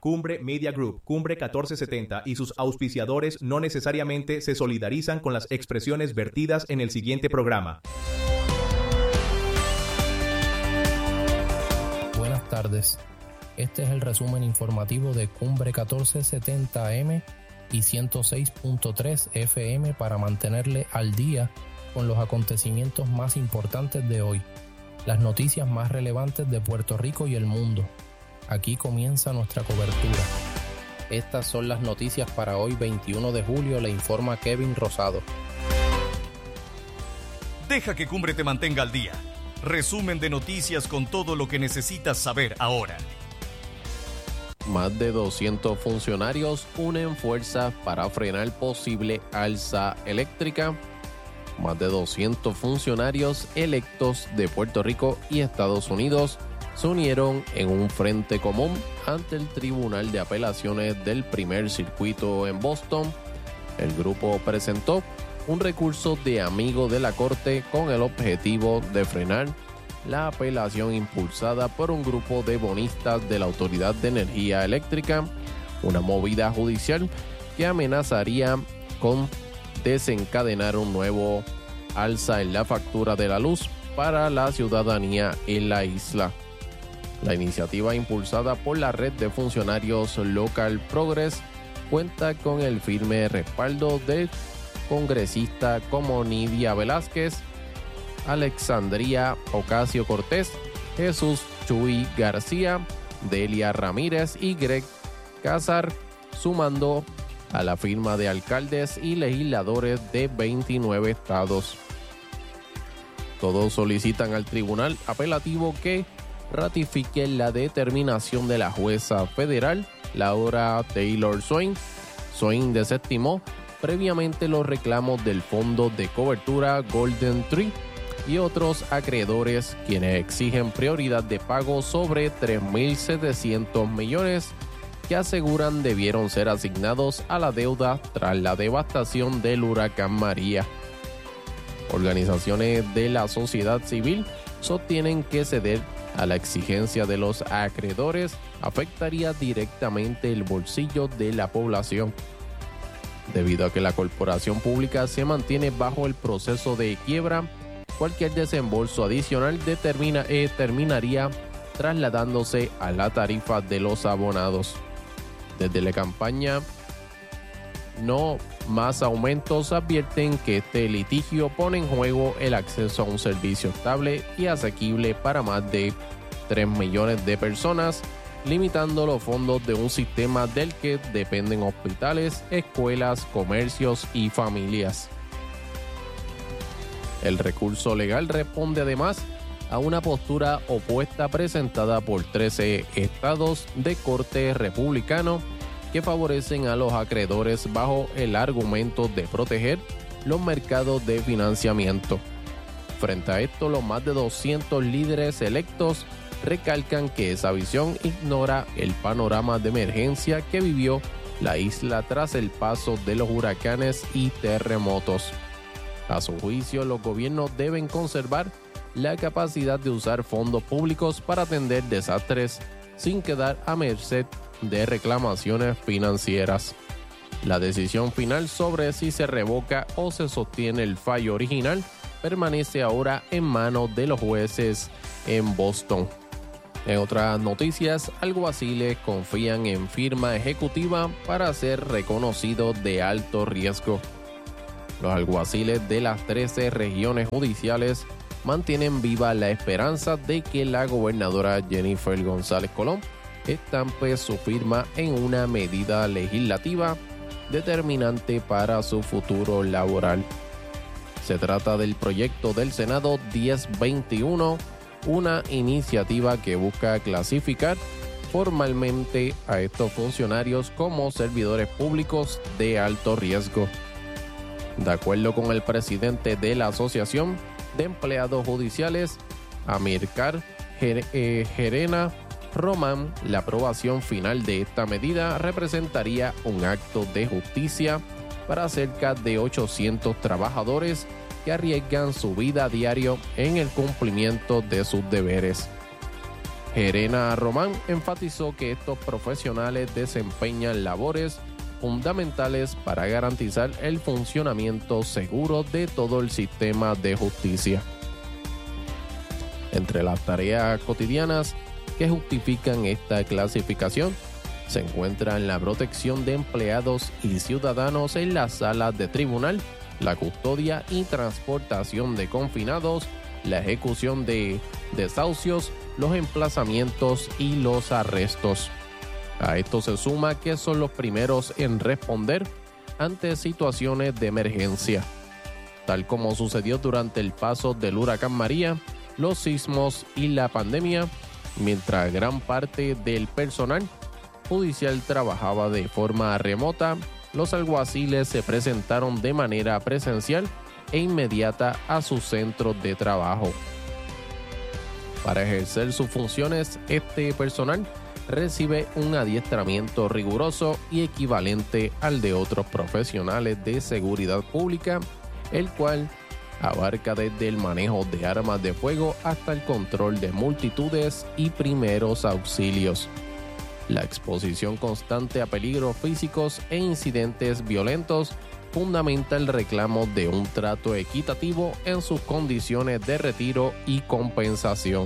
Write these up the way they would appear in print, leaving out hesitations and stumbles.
Cumbre Media Group, Cumbre 1470 y sus auspiciadores no necesariamente se solidarizan con las expresiones vertidas en el siguiente programa. Buenas tardes. Este es el resumen informativo de Cumbre 1470 AM y 106.3 FM para mantenerle al día con los acontecimientos más importantes de hoy, las noticias más relevantes de Puerto Rico y el mundo. Aquí comienza nuestra cobertura. Estas son las noticias para hoy 21 de julio, le informa Kevin Rosado. Deja que Cumbre te mantenga al día. Resumen de noticias con todo lo que necesitas saber ahora. Más de 200 funcionarios unen fuerzas para frenar posible alza eléctrica. Más de 200 funcionarios electos de Puerto Rico y Estados Unidos se unieron en un frente común ante el Tribunal de Apelaciones del Primer Circuito en Boston. El grupo presentó un recurso de amigo de la Corte con el objetivo de frenar la apelación impulsada por un grupo de bonistas de la Autoridad de Energía Eléctrica, una movida judicial que amenazaría con desencadenar un nuevo alza en la factura de la luz para la ciudadanía en la isla. La iniciativa, impulsada por la red de funcionarios Local Progress, cuenta con el firme respaldo de congresistas como Nidia Velázquez, Alexandria Ocasio-Cortez, Jesús Chuy García, Delia Ramírez y Greg Casar, sumando a la firma de alcaldes y legisladores de 29 estados. Todos solicitan al tribunal apelativo que ratifique la determinación de la jueza federal Laura Taylor Swain. Swain desestimó previamente los reclamos del Fondo de Cobertura Golden Tree y otros acreedores, quienes exigen prioridad de pago sobre 3.700 millones que aseguran debieron ser asignados a la deuda tras la devastación del huracán María. Organizaciones de la sociedad civil sostienen que ceder a la exigencia de los acreedores afectaría directamente el bolsillo de la población. Debido a que la corporación pública se mantiene bajo el proceso de quiebra, cualquier desembolso adicional terminaría trasladándose a la tarifa de los abonados. Desde la campaña No Más Aumentos advierten que este litigio pone en juego el acceso a un servicio estable y asequible para más de 3 millones de personas, limitando los fondos de un sistema del que dependen hospitales, escuelas, comercios y familias. El recurso legal responde además a una postura opuesta presentada por 13 estados de corte republicano que favorecen a los acreedores bajo el argumento de proteger los mercados de financiamiento. Frente a esto, los más de 200 líderes electos recalcan que esa visión ignora el panorama de emergencia que vivió la isla tras el paso de los huracanes y terremotos. A su juicio, los gobiernos deben conservar la capacidad de usar fondos públicos para atender desastres sin quedar a merced de reclamaciones financieras. La decisión final sobre si se revoca o se sostiene el fallo original permanece ahora en manos de los jueces en Boston. En otras noticias, alguaciles confían en firma ejecutiva para ser reconocidos de alto riesgo. Los alguaciles de las 13 regiones judiciales mantienen viva la esperanza de que la gobernadora Jennifer González Colón estampe su firma en una medida legislativa determinante para su futuro laboral. Se trata del proyecto del Senado 1021, una iniciativa que busca clasificar formalmente a estos funcionarios como servidores públicos de alto riesgo. De acuerdo con el presidente de la Asociación de Empleados Judiciales, Amílcar Gerena Román, la aprobación final de esta medida representaría un acto de justicia para cerca de 800 trabajadores que arriesgan su vida a diario en el cumplimiento de sus deberes. Jerena Román enfatizó que estos profesionales desempeñan labores fundamentales para garantizar el funcionamiento seguro de todo el sistema de justicia. Entre las tareas cotidianas que justifican esta clasificación se encuentran la protección de empleados y ciudadanos en las salas de tribunal, la custodia y transportación de confinados, la ejecución de desahucios, los emplazamientos y los arrestos. A esto se suma que son los primeros en responder ante situaciones de emergencia, tal como sucedió durante el paso del huracán María, los sismos y la pandemia, mientras gran parte del personal judicial trabajaba de forma remota. Los alguaciles se presentaron de manera presencial e inmediata a sus centros de trabajo. Para ejercer sus funciones, este personal recibe un adiestramiento riguroso y equivalente al de otros profesionales de seguridad pública, el cual abarca desde el manejo de armas de fuego hasta el control de multitudes y primeros auxilios. La exposición constante a peligros físicos e incidentes violentos fundamenta el reclamo de un trato equitativo en sus condiciones de retiro y compensación.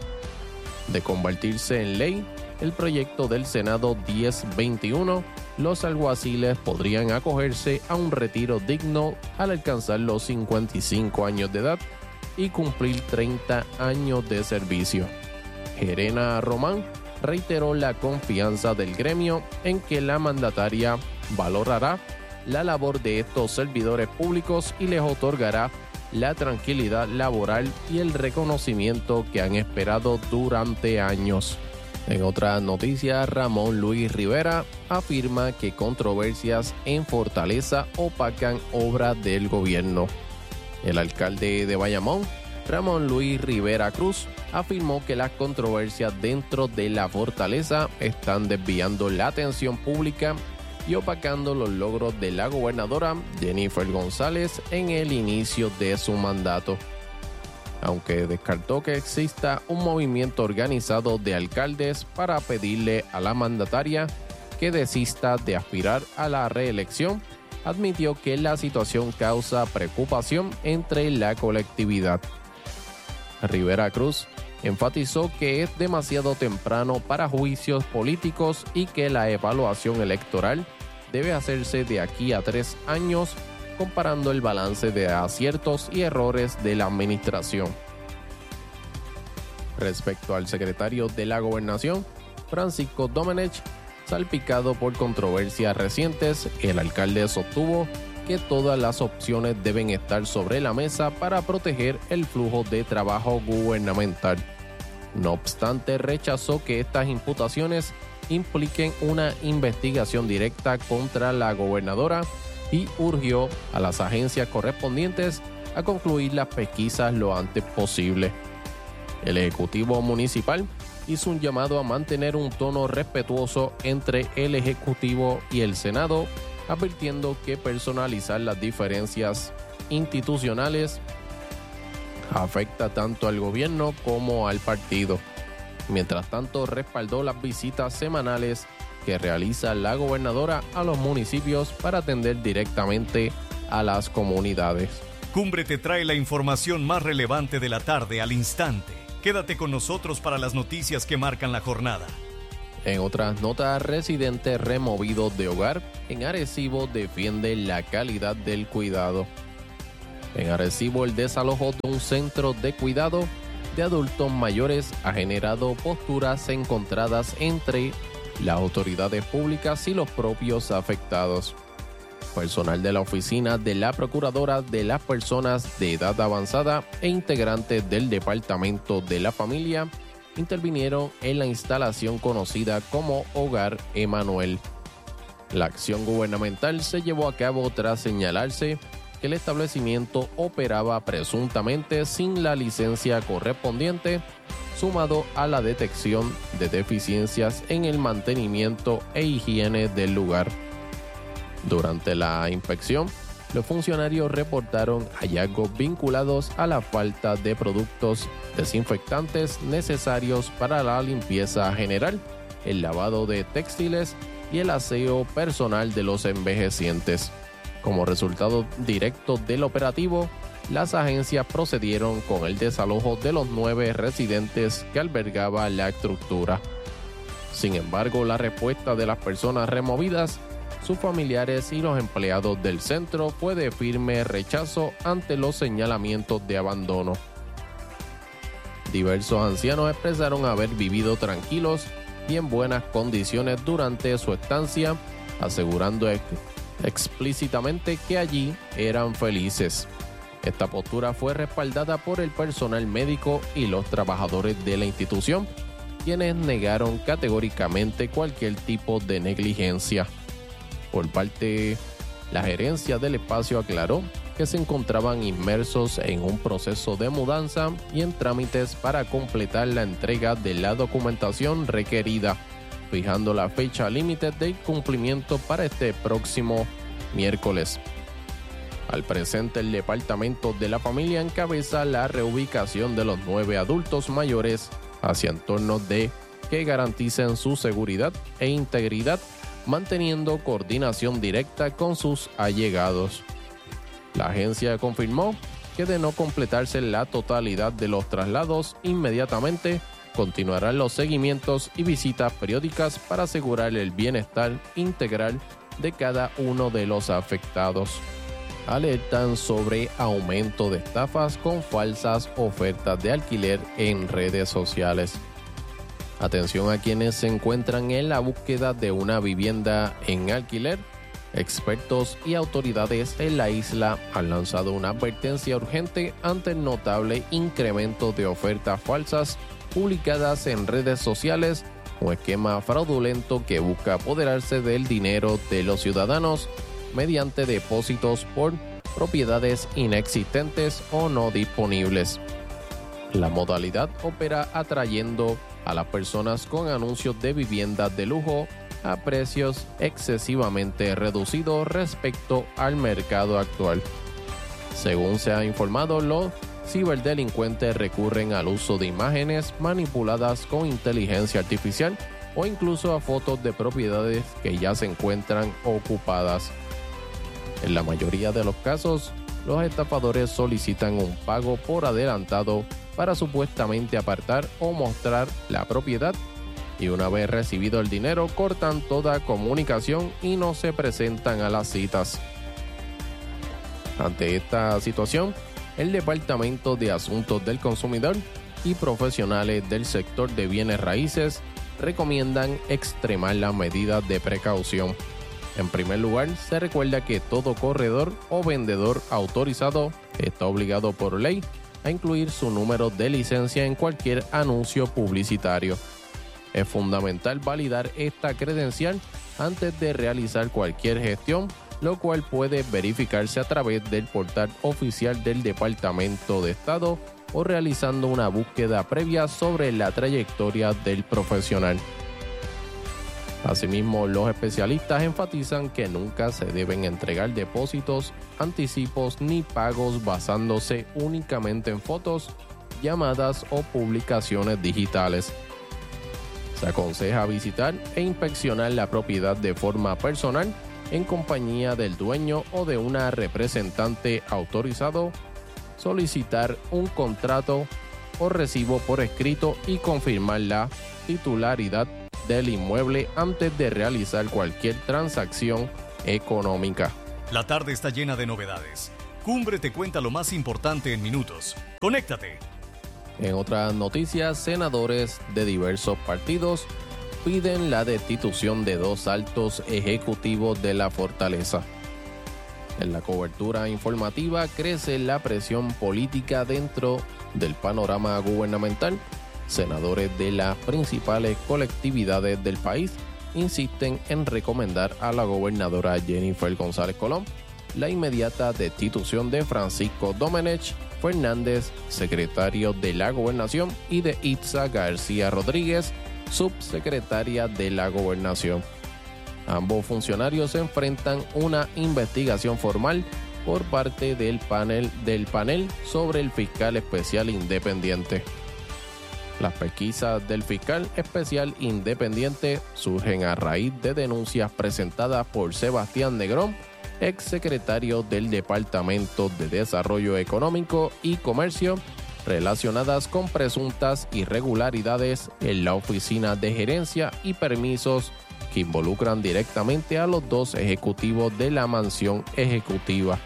De convertirse en ley, el proyecto del Senado 1021, los alguaciles podrían acogerse a un retiro digno al alcanzar los 55 años de edad y cumplir 30 años de servicio. Jerena Román reiteró la confianza del gremio en que la mandataria valorará la labor de estos servidores públicos y les otorgará la tranquilidad laboral y el reconocimiento que han esperado durante años. En otras noticias, Ramón Luis Rivera afirma que controversias en Fortaleza opacan obras del gobierno. El alcalde de Bayamón, Ramón Luis Rivera Cruz, afirmó que las controversias dentro de la fortaleza están desviando la atención pública y opacando los logros de la gobernadora Jennifer González en el inicio de su mandato. Aunque descartó que exista un movimiento organizado de alcaldes para pedirle a la mandataria que desista de aspirar a la reelección, admitió que la situación causa preocupación entre la colectividad. Rivera Cruz enfatizó que es demasiado temprano para juicios políticos y que la evaluación electoral debe hacerse de aquí a 3 años, comparando el balance de aciertos y errores de la administración. Respecto al secretario de la Gobernación, Francisco Domenech, salpicado por controversias recientes, el alcalde sostuvo que todas las opciones deben estar sobre la mesa para proteger el flujo de trabajo gubernamental. No obstante, rechazó que estas imputaciones impliquen una investigación directa contra la gobernadora y urgió a las agencias correspondientes a concluir las pesquisas lo antes posible. El Ejecutivo Municipal hizo un llamado a mantener un tono respetuoso entre el Ejecutivo y el Senado, advirtiendo que personalizar las diferencias institucionales afecta tanto al gobierno como al partido. Mientras tanto, respaldó las visitas semanales que realiza la gobernadora a los municipios para atender directamente a las comunidades. Cumbre te trae la información más relevante de la tarde al instante. Quédate con nosotros para las noticias que marcan la jornada. En otras notas, residentes removidos de hogar en Arecibo defienden la calidad del cuidado. En Arecibo, el desalojo de un centro de cuidado de adultos mayores ha generado posturas encontradas entre las autoridades públicas y los propios afectados. Personal de la oficina de la Procuradora de las Personas de Edad Avanzada e integrantes del Departamento de la Familia intervinieron en la instalación conocida como Hogar Emanuel. La acción gubernamental se llevó a cabo tras señalarse que el establecimiento operaba presuntamente sin la licencia correspondiente, sumado a la detección de deficiencias en el mantenimiento e higiene del lugar. Durante la inspección, los funcionarios reportaron hallazgos vinculados a la falta de productos desinfectantes necesarios para la limpieza general, el lavado de textiles y el aseo personal de los envejecientes. Como resultado directo del operativo, las agencias procedieron con el desalojo de los 9 residentes que albergaba la estructura. Sin embargo, la respuesta de las personas removidas, sus familiares y los empleados del centro fue de firme rechazo ante los señalamientos de abandono. Diversos ancianos expresaron haber vivido tranquilos y en buenas condiciones durante su estancia, asegurando explícitamente que allí eran felices. Esta postura fue respaldada por el personal médico y los trabajadores de la institución, quienes negaron categóricamente cualquier tipo de negligencia. Por parte, la gerencia del espacio aclaró que se encontraban inmersos en un proceso de mudanza y en trámites para completar la entrega de la documentación requerida, fijando la fecha límite de cumplimiento para este próximo miércoles. Al presente, el Departamento de la Familia encabeza la reubicación de los 9 adultos mayores hacia entornos que garanticen su seguridad e integridad, manteniendo coordinación directa con sus allegados. La agencia confirmó que de no completarse la totalidad de los traslados inmediatamente, continuarán los seguimientos y visitas periódicas para asegurar el bienestar integral de cada uno de los afectados. Alertan sobre aumento de estafas con falsas ofertas de alquiler en redes sociales. Atención a quienes se encuentran en la búsqueda de una vivienda en alquiler. Expertos y autoridades en la isla han lanzado una advertencia urgente ante el notable incremento de ofertas falsas publicadas en redes sociales, un esquema fraudulento que busca apoderarse del dinero de los ciudadanos mediante depósitos por propiedades inexistentes o no disponibles. La modalidad opera atrayendo a las personas con anuncios de viviendas de lujo a precios excesivamente reducidos respecto al mercado actual. Según se ha informado, los ciberdelincuentes recurren al uso de imágenes manipuladas con inteligencia artificial o incluso a fotos de propiedades que ya se encuentran ocupadas. En la mayoría de los casos, los estafadores solicitan un pago por adelantado para supuestamente apartar o mostrar la propiedad, y una vez recibido el dinero cortan toda comunicación y no se presentan a las citas. Ante esta situación, el Departamento de Asuntos del Consumidor y profesionales del sector de bienes raíces recomiendan extremar las medidas de precaución. En primer lugar, se recuerda que todo corredor o vendedor autorizado está obligado por ley a incluir su número de licencia en cualquier anuncio publicitario. Es fundamental validar esta credencial antes de realizar cualquier gestión, lo cual puede verificarse a través del portal oficial del Departamento de Estado o realizando una búsqueda previa sobre la trayectoria del profesional. Asimismo, los especialistas enfatizan que nunca se deben entregar depósitos, anticipos ni pagos basándose únicamente en fotos, llamadas o publicaciones digitales. Se aconseja visitar e inspeccionar la propiedad de forma personal en compañía del dueño o de una representante autorizado, solicitar un contrato o recibo por escrito y confirmar la titularidad del inmueble antes de realizar cualquier transacción económica. La tarde está llena de novedades. Cumbre te cuenta lo más importante en minutos. ¡Conéctate! En otras noticias, senadores de diversos partidos piden la destitución de 2 altos ejecutivos de la fortaleza. En la cobertura informativa crece la presión política dentro del panorama gubernamental. Senadores de las principales colectividades del país insisten en recomendar a la gobernadora Jennifer González Colón la inmediata destitución de Francisco Domenech Fernández, secretario de la Gobernación, y de Itza García Rodríguez, subsecretaria de la Gobernación. Ambos funcionarios enfrentan una investigación formal por parte del panel sobre el fiscal especial independiente. Las pesquisas del fiscal especial independiente surgen a raíz de denuncias presentadas por Sebastián Negrón, exsecretario del Departamento de Desarrollo Económico y Comercio, relacionadas con presuntas irregularidades en la Oficina de Gerencia y Permisos que involucran directamente a los dos ejecutivos de la mansión ejecutiva.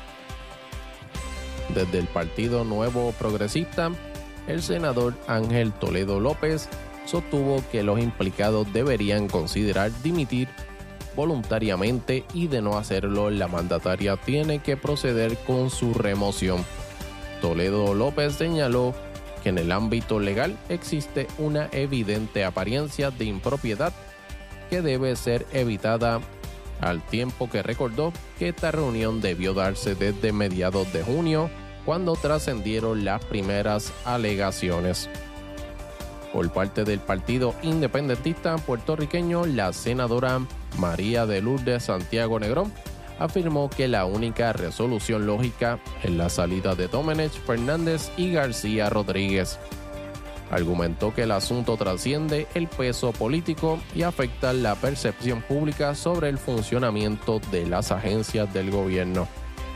Desde el Partido Nuevo Progresista, el senador Ángel Toledo López sostuvo que los implicados deberían considerar dimitir voluntariamente y de no hacerlo, la mandataria tiene que proceder con su remoción. Toledo López señaló que en el ámbito legal existe una evidente apariencia de impropiedad que debe ser evitada, al tiempo que recordó que esta reunión debió darse desde mediados de junio, cuando trascendieron las primeras alegaciones. Por parte del Partido Independentista puertorriqueño, la senadora María de Lourdes Santiago Negrón afirmó que la única resolución lógica es la salida de Domenech Fernández y García Rodríguez. Argumentó que el asunto trasciende el peso político y afecta la percepción pública sobre el funcionamiento de las agencias del gobierno.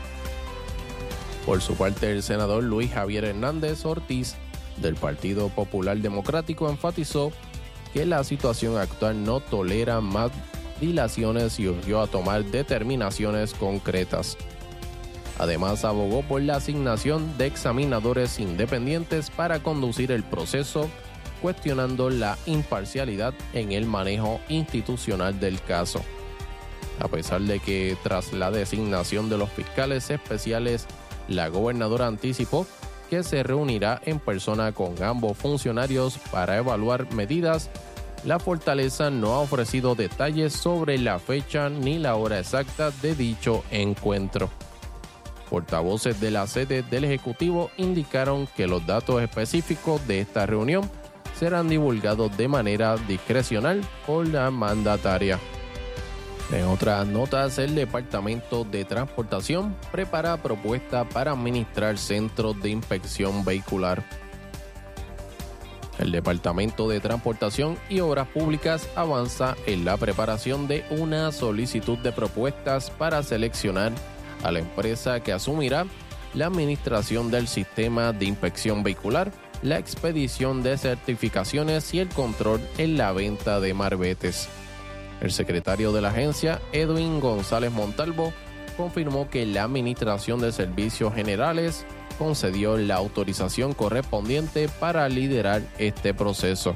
Por su parte, el senador Luis Javier Hernández Ortiz, del Partido Popular Democrático, enfatizó que la situación actual no tolera más dilaciones y urgió a tomar determinaciones concretas. Además, abogó por la asignación de examinadores independientes para conducir el proceso, cuestionando la imparcialidad en el manejo institucional del caso. A pesar de que tras la designación de los fiscales especiales, la gobernadora anticipó que se reunirá en persona con ambos funcionarios para evaluar medidas, la fortaleza no ha ofrecido detalles sobre la fecha ni la hora exacta de dicho encuentro. Portavoces de la sede del Ejecutivo indicaron que los datos específicos de esta reunión serán divulgados de manera discrecional por la mandataria. En otras notas, el Departamento de Transportación prepara propuesta para administrar centros de inspección vehicular. El Departamento de Transportación y Obras Públicas avanza en la preparación de una solicitud de propuestas para seleccionar a la empresa que asumirá la administración del sistema de inspección vehicular, la expedición de certificaciones y el control en la venta de marbetes. El secretario de la agencia, Edwin González Montalvo, confirmó que la Administración de Servicios Generales concedió la autorización correspondiente para liderar este proceso.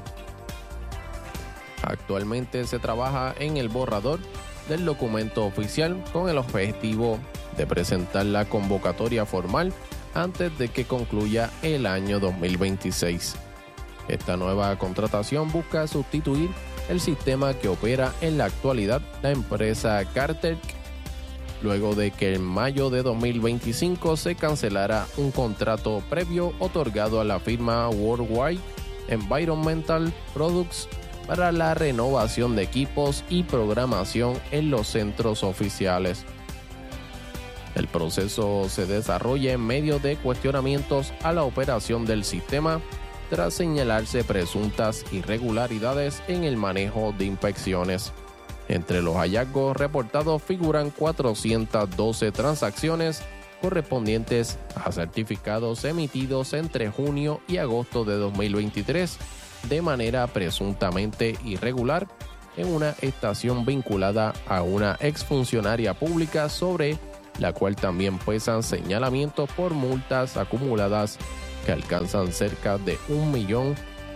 Actualmente se trabaja en el borrador del documento oficial con el objetivo de presentar la convocatoria formal antes de que concluya el año 2026. Esta nueva contratación busca sustituir el sistema que opera en la actualidad la empresa Cartec, luego de que en mayo de 2025 se cancelara un contrato previo otorgado a la firma Worldwide Environmental Products para la renovación de equipos y programación en los centros oficiales. El proceso se desarrolla en medio de cuestionamientos a la operación del sistema, tras señalarse presuntas irregularidades en el manejo de inspecciones. Entre los hallazgos reportados figuran 412 transacciones correspondientes a certificados emitidos entre junio y agosto de 2023 de manera presuntamente irregular en una estación vinculada a una exfuncionaria pública, sobre la cual también pesan señalamientos por multas acumuladas que alcanzan cerca de $1 millón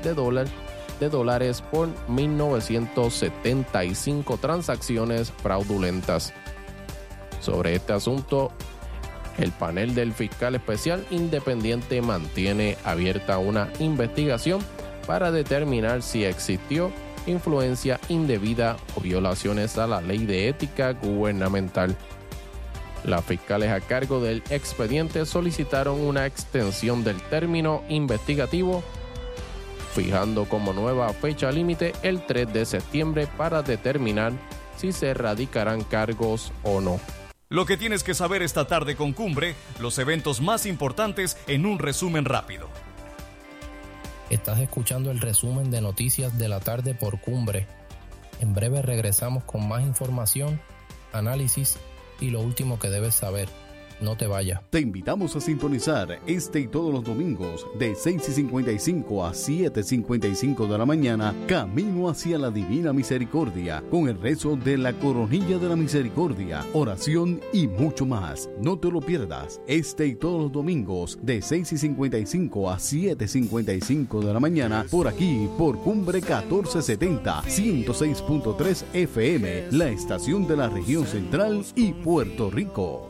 por 1.975 transacciones fraudulentas. Sobre este asunto, el panel del fiscal especial independiente mantiene abierta una investigación para determinar si existió influencia indebida o violaciones a la ley de ética gubernamental. Las fiscales a cargo del expediente solicitaron una extensión del término investigativo, fijando como nueva fecha límite el 3 de septiembre para determinar si se radicarán cargos o no. Lo que tienes que saber esta tarde con Cumbre, los eventos más importantes en un resumen rápido. Estás escuchando el resumen de noticias de la tarde por Cumbre. En breve regresamos con más información, análisis y lo último que debes saber. No te vayas. Te invitamos a sintonizar este y todos los domingos de 6:55 a 7:55 de la mañana, Camino hacia la Divina Misericordia, con el rezo de la Coronilla de la Misericordia, oración y mucho más. No te lo pierdas, este y todos los domingos de 6:55 a 7:55 de la mañana, por aquí, por Cumbre 1470, 106.3 FM, la estación de la región central y Puerto Rico.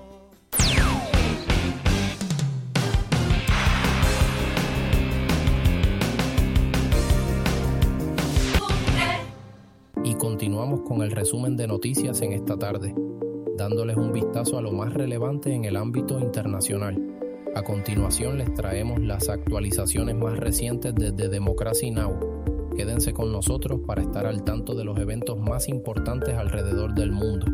Continuamos con el resumen de noticias en esta tarde, dándoles un vistazo a lo más relevante en el ámbito internacional. A continuación les traemos las actualizaciones más recientes desde Democracy Now! Quédense con nosotros para estar al tanto de los eventos más importantes alrededor del mundo.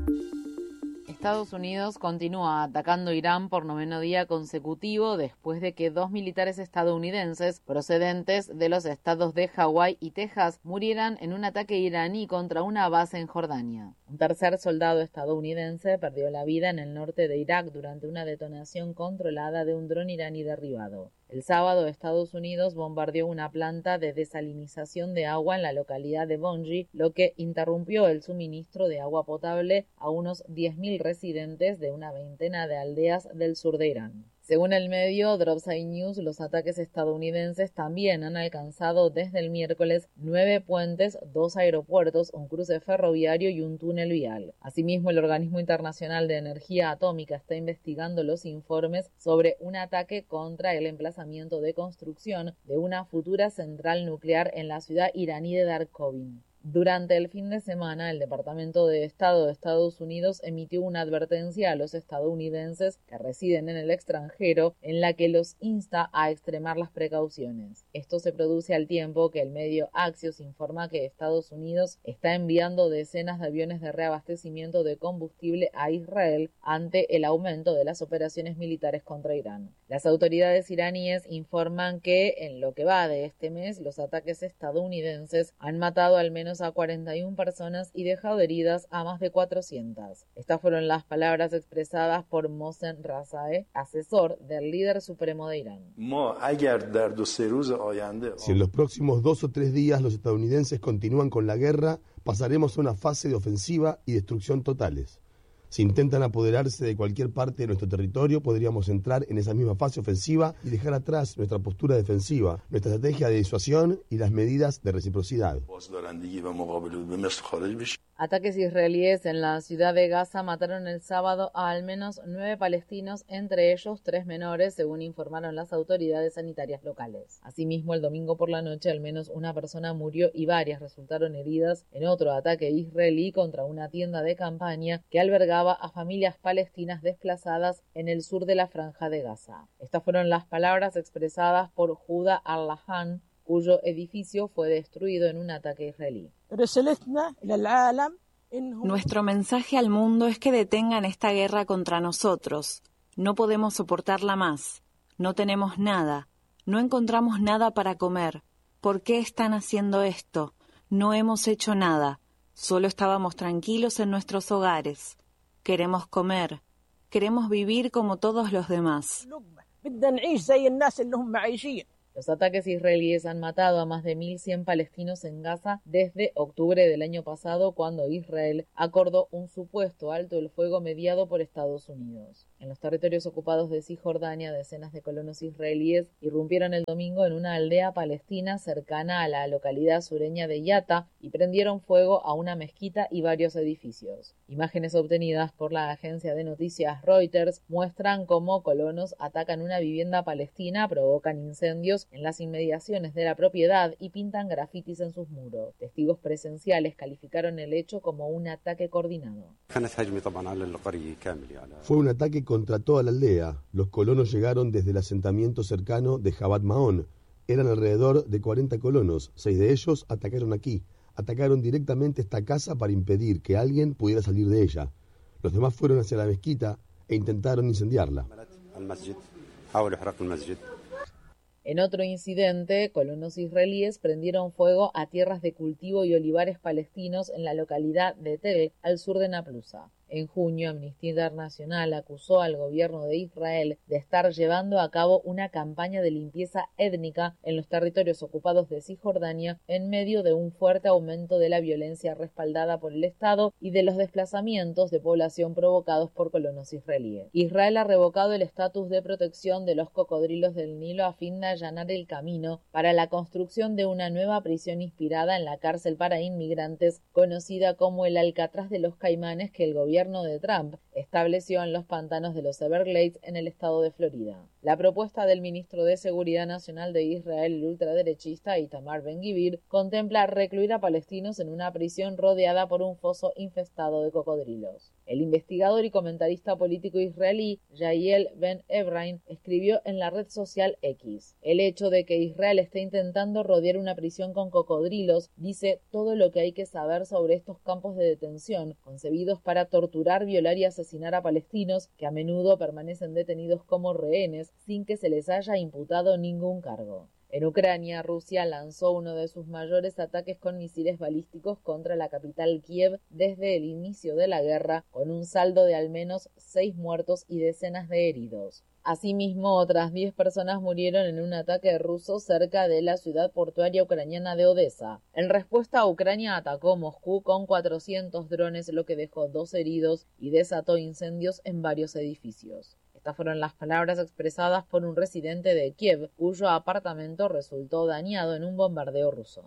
Estados Unidos continúa atacando Irán por 9º día consecutivo después de que 2 militares estadounidenses procedentes de los estados de Hawái y Texas murieran en un ataque iraní contra una base en Jordania. Un tercer soldado estadounidense perdió la vida en el norte de Irak durante una detonación controlada de un dron iraní derribado. El sábado, Estados Unidos bombardeó una planta de desalinización de agua en la localidad de Bonji, lo que interrumpió el suministro de agua potable a unos 10.000 residentes de una veintena de aldeas del sur de Irán. Según el medio Dropside News, los ataques estadounidenses también han alcanzado desde el miércoles 9 puentes, 2 aeropuertos, un cruce ferroviario y un túnel vial. Asimismo, el Organismo Internacional de Energía Atómica está investigando los informes sobre un ataque contra el emplazamiento de construcción de una futura central nuclear en la ciudad iraní de Darkovin. Durante el fin de semana, el Departamento de Estado de Estados Unidos emitió una advertencia a los estadounidenses que residen en el extranjero en la que los insta a extremar las precauciones. Esto se produce al tiempo que el medio Axios informa que Estados Unidos está enviando decenas de aviones de reabastecimiento de combustible a Israel ante el aumento de las operaciones militares contra Irán. Las autoridades iraníes informan que en lo que va de este mes, los ataques estadounidenses han matado al menos a 41 personas y dejado heridas a más de 400. Estas fueron las palabras expresadas por Mohsen Razaei, asesor del líder supremo de Irán. Si en los próximos 2 o 3 días los estadounidenses continúan con la guerra, pasaremos a una fase de ofensiva y destrucción totales. Si intentan apoderarse de cualquier parte de nuestro territorio, podríamos entrar en esa misma fase ofensiva y dejar atrás nuestra postura defensiva, nuestra estrategia de disuasión y las medidas de reciprocidad. Ataques israelíes en la ciudad de Gaza mataron el sábado a al menos 9 palestinos, entre ellos 3 menores, según informaron las autoridades sanitarias locales. Asimismo, el domingo por la noche, al menos una persona murió y varias resultaron heridas en otro ataque israelí contra una tienda de campaña que albergaba a familias palestinas desplazadas en el sur de la Franja de Gaza. Estas fueron las palabras expresadas por Judah Al-Lahan, cuyo edificio fue destruido en un ataque israelí. Nuestro mensaje al mundo es que detengan esta guerra contra nosotros. No podemos soportarla más. No tenemos nada. No encontramos nada para comer. ¿Por qué están haciendo esto? No hemos hecho nada. Solo estábamos tranquilos en nuestros hogares. Queremos comer. Queremos vivir como todos los demás. Los ataques israelíes han matado a más de 1.100 palestinos en Gaza desde octubre del año pasado, cuando Israel acordó un supuesto alto el fuego mediado por Estados Unidos. En los territorios ocupados de Cisjordania, decenas de colonos israelíes irrumpieron el domingo en una aldea palestina cercana a la localidad sureña de Yatta y prendieron fuego a una mezquita y varios edificios. Imágenes obtenidas por la agencia de noticias Reuters muestran cómo colonos atacan una vivienda palestina, provocan incendios en las inmediaciones de la propiedad y pintan grafitis en sus muros. Testigos presenciales calificaron el hecho como un ataque coordinado. Fue un ataque contra toda la aldea. Los colonos llegaron desde el asentamiento cercano de Jabat Maón. Eran alrededor de 40 colonos. 6 de ellos atacaron aquí. Atacaron directamente esta casa para impedir que alguien pudiera salir de ella. Los demás fueron hacia la mezquita e intentaron incendiarla. En otro incidente, colonos israelíes prendieron fuego a tierras de cultivo y olivares palestinos en la localidad de Tel, al sur de Naplusa. En junio, Amnistía Internacional acusó al gobierno de Israel de estar llevando a cabo una campaña de limpieza étnica en los territorios ocupados de Cisjordania en medio de un fuerte aumento de la violencia respaldada por el Estado y de los desplazamientos de población provocados por colonos israelíes. Israel ha revocado el estatus de protección de los cocodrilos del Nilo a fin de allanar el camino para la construcción de una nueva prisión inspirada en la cárcel para inmigrantes conocida como el Alcatraz de los Caimanes que el gobierno de Trump estableció en los pantanos de los Everglades en el estado de Florida. La propuesta del ministro de Seguridad Nacional de Israel, el ultraderechista Itamar Ben-Gvir, contempla recluir a palestinos en una prisión rodeada por un foso infestado de cocodrilos. El investigador y comentarista político israelí Yael Ben-Ebrain escribió en la red social X: el hecho de que Israel esté intentando rodear una prisión con cocodrilos dice todo lo que hay que saber sobre estos campos de detención, concebidos para torturar, violar y asesinar a palestinos que a menudo permanecen detenidos como rehenes sin que se les haya imputado ningún cargo. En Ucrania, Rusia lanzó uno de sus mayores ataques con misiles balísticos contra la capital Kiev desde el inicio de la guerra, con un saldo de al menos 6 muertos y decenas de heridos. Asimismo, otras 10 personas murieron en un ataque ruso cerca de la ciudad portuaria ucraniana de Odessa. En respuesta, Ucrania atacó Moscú con 400 drones, lo que dejó 2 heridos y desató incendios en varios edificios. Estas fueron las palabras expresadas por un residente de Kiev, cuyo apartamento resultó dañado en un bombardeo ruso.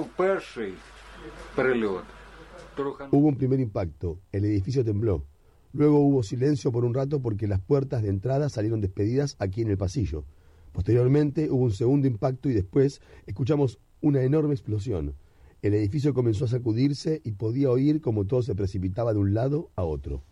Hubo un primer impacto, el edificio tembló. Luego hubo silencio por un rato porque las puertas de entrada salieron despedidas aquí en el pasillo. Posteriormente hubo un segundo impacto y después escuchamos una enorme explosión. El edificio comenzó a sacudirse y podía oír como todo se precipitaba de un lado a otro.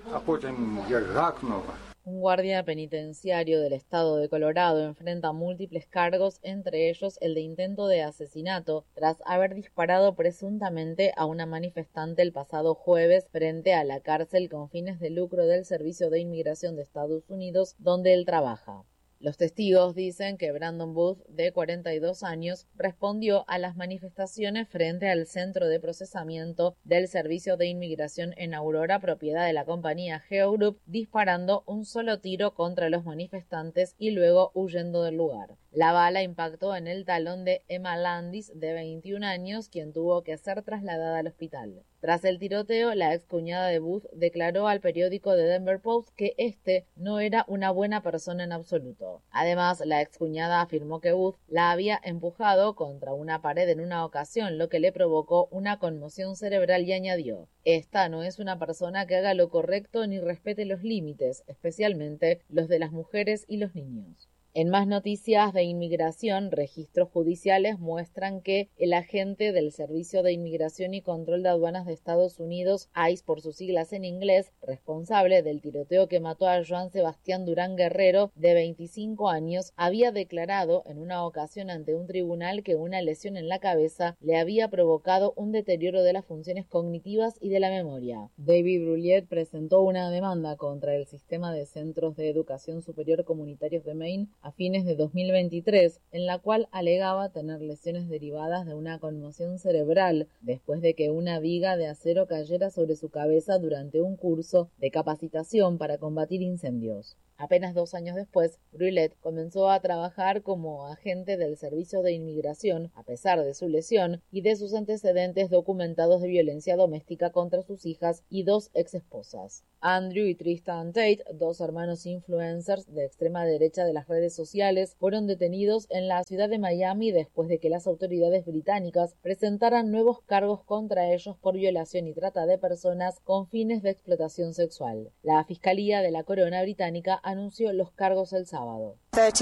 Un guardia penitenciario del estado de Colorado enfrenta múltiples cargos, entre ellos el de intento de asesinato, tras haber disparado presuntamente a una manifestante el pasado jueves frente a la cárcel con fines de lucro del Servicio de Inmigración de Estados Unidos, donde él trabaja. Los testigos dicen que Brandon Booth, de 42 años, respondió a las manifestaciones frente al centro de procesamiento del Servicio de Inmigración en Aurora, propiedad de la compañía Geo Group, disparando un solo tiro contra los manifestantes y luego huyendo del lugar. La bala impactó en el talón de Emma Landis, de 21 años, quien tuvo que ser trasladada al hospital. Tras el tiroteo, la excuñada de Booth declaró al periódico The Denver Post que este no era una buena persona en absoluto. Además, la excuñada afirmó que Booth la había empujado contra una pared en una ocasión, lo que le provocó una conmoción cerebral, y añadió: esta no es una persona que haga lo correcto ni respete los límites, especialmente los de las mujeres y los niños. En más noticias de inmigración, registros judiciales muestran que el agente del Servicio de Inmigración y Control de Aduanas de Estados Unidos, ICE por sus siglas en inglés, responsable del tiroteo que mató a Joan Sebastián Durán Guerrero, de 25 años, había declarado en una ocasión ante un tribunal que una lesión en la cabeza le había provocado un deterioro de las funciones cognitivas y de la memoria. David Brulliet presentó una demanda contra el sistema de centros de educación superior comunitarios de Maine a fines de 2023, en la cual alegaba tener lesiones derivadas de una conmoción cerebral después de que una viga de acero cayera sobre su cabeza durante un curso de capacitación para combatir incendios. Apenas 2 años después, Brulliet comenzó a trabajar como agente del Servicio de Inmigración, a pesar de su lesión y de sus antecedentes documentados de violencia doméstica contra sus hijas y 2 exesposas. Andrew y Tristan Tate, 2 hermanos influencers de extrema derecha de las redes sociales, fueron detenidos en la ciudad de Miami después de que las autoridades británicas presentaran nuevos cargos contra ellos por violación y trata de personas con fines de explotación sexual. La Fiscalía de la Corona Británica anunció los cargos el sábado.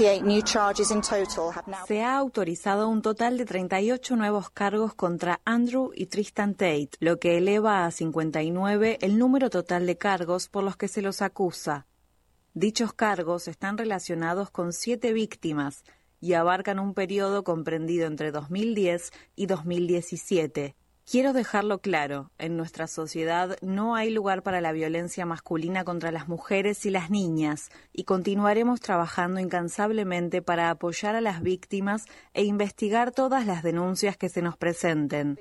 Se ha autorizado un total de 38 nuevos cargos contra Andrew y Tristan Tate, lo que eleva a 59 el número total de cargos por los que se los acusa. Dichos cargos están relacionados con 7 víctimas y abarcan un periodo comprendido entre 2010 y 2017. Quiero dejarlo claro, en nuestra sociedad no hay lugar para la violencia masculina contra las mujeres y las niñas, y continuaremos trabajando incansablemente para apoyar a las víctimas e investigar todas las denuncias que se nos presenten.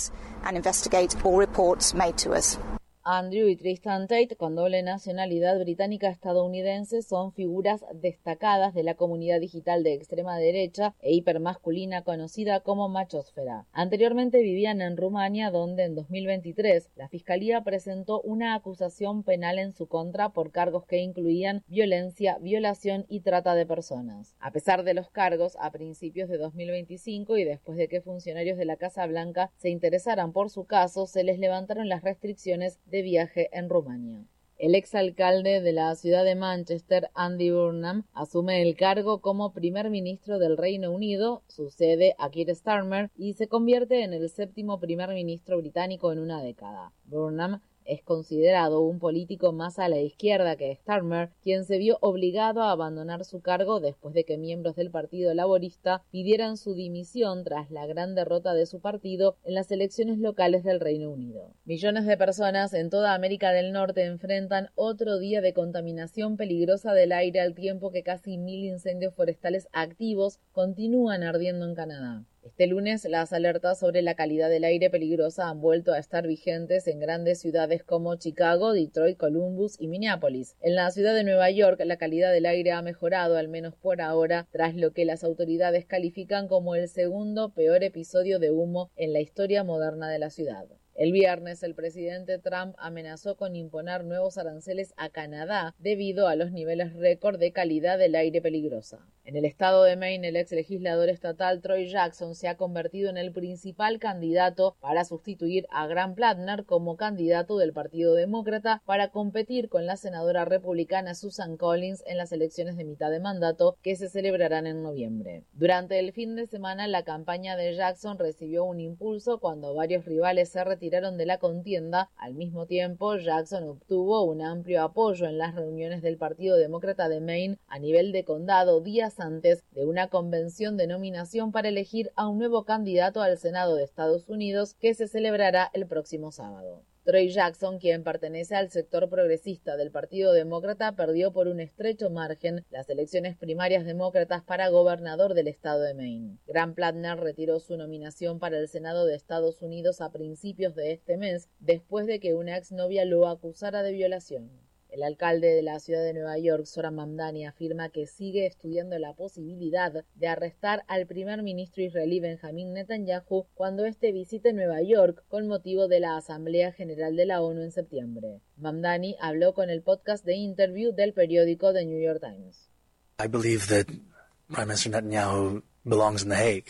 Andrew y Tristan Tate, con doble nacionalidad británica-estadounidense, son figuras destacadas de la comunidad digital de extrema derecha e hipermasculina conocida como machosfera. Anteriormente vivían en Rumania, donde en 2023 la Fiscalía presentó una acusación penal en su contra por cargos que incluían violencia, violación y trata de personas. A pesar de los cargos, a principios de 2025 y después de que funcionarios de la Casa Blanca se interesaran por su caso, se les levantaron las restricciones de viaje en Rumania. El exalcalde de la ciudad de Manchester, Andy Burnham, asume el cargo como primer ministro del Reino Unido, sucede a Keir Starmer y se convierte en el 7º primer ministro británico en una década. Burnham es considerado un político más a la izquierda que Starmer, quien se vio obligado a abandonar su cargo después de que miembros del Partido Laborista pidieran su dimisión tras la gran derrota de su partido en las elecciones locales del Reino Unido. Millones de personas en toda América del Norte enfrentan otro día de contaminación peligrosa del aire al tiempo que casi 1.000 incendios forestales activos continúan ardiendo en Canadá. Este lunes, las alertas sobre la calidad del aire peligrosa han vuelto a estar vigentes en grandes ciudades como Chicago, Detroit, Columbus y Minneapolis. En la ciudad de Nueva York, la calidad del aire ha mejorado, al menos por ahora, tras lo que las autoridades califican como el segundo peor episodio de humo en la historia moderna de la ciudad. El viernes, el presidente Trump amenazó con imponer nuevos aranceles a Canadá debido a los niveles récord de calidad del aire peligrosa. En el estado de Maine, el ex legislador estatal Troy Jackson se ha convertido en el principal candidato para sustituir a Graham Plattner como candidato del Partido Demócrata para competir con la senadora republicana Susan Collins en las elecciones de mitad de mandato que se celebrarán en noviembre. Durante el fin de semana, la campaña de Jackson recibió un impulso cuando varios rivales se retiraron de la contienda. Al mismo tiempo, Jackson obtuvo un amplio apoyo en las reuniones del Partido Demócrata de Maine a nivel de condado días antes de una convención de nominación para elegir a un nuevo candidato al Senado de Estados Unidos que se celebrará el próximo sábado. Troy Jackson, quien pertenece al sector progresista del Partido Demócrata, perdió por un estrecho margen las elecciones primarias demócratas para gobernador del estado de Maine. Graham Plattner retiró su nominación para el Senado de Estados Unidos a principios de este mes, después de que una exnovia lo acusara de violación. El alcalde de la ciudad de Nueva York, Zohran Mamdani, afirma que sigue estudiando la posibilidad de arrestar al primer ministro israelí Benjamin Netanyahu cuando éste visite Nueva York con motivo de la Asamblea General de la ONU en septiembre. Mamdani habló con el podcast de Interview del periódico The New York Times. I believe that Prime Minister Netanyahu belongs in The Hague.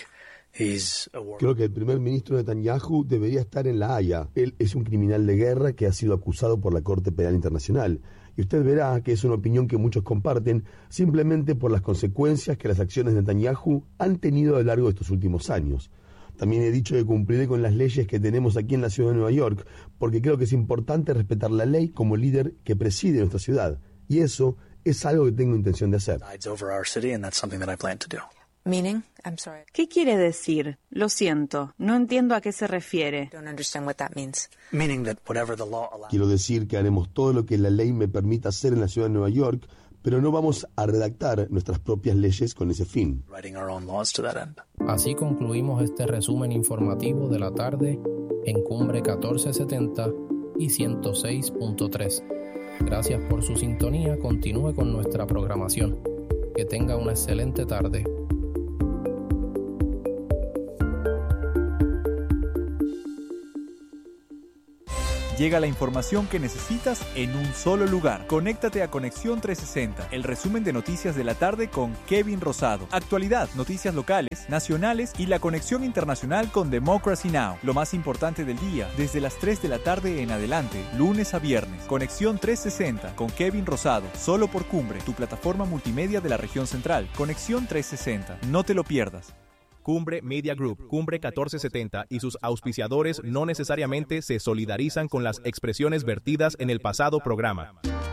Creo que el primer ministro Netanyahu debería estar en La Haya. Él es un criminal de guerra que ha sido acusado por la Corte Penal Internacional. Y usted verá que es una opinión que muchos comparten simplemente por las consecuencias que las acciones de Netanyahu han tenido a lo largo de estos últimos años. También he dicho que cumpliré con las leyes que tenemos aquí en la ciudad de Nueva York, porque creo que es importante respetar la ley como líder que preside nuestra ciudad. Y eso es algo que tengo intención de hacer. ¿Qué quiere decir? Lo siento, no entiendo a qué se refiere. Quiero decir que haremos todo lo que la ley me permita hacer en la ciudad de Nueva York, pero no vamos a redactar nuestras propias leyes con ese fin. Así concluimos este resumen informativo de la tarde en Cumbre 1470 y 106.3. Gracias por su sintonía. Continúe con nuestra programación. Que tenga una excelente tarde. Llega la información que necesitas en un solo lugar. Conéctate a Conexión 360, el resumen de noticias de la tarde con Kevin Rosado. Actualidad, noticias locales, nacionales y la conexión internacional con Democracy Now! Lo más importante del día, desde las 3 de la tarde en adelante, lunes a viernes. Conexión 360 con Kevin Rosado, solo por Cumbre, tu plataforma multimedia de la región central. Conexión 360, no te lo pierdas. Cumbre Media Group, Cumbre 1470 y sus auspiciadores no necesariamente se solidarizan con las expresiones vertidas en el pasado programa.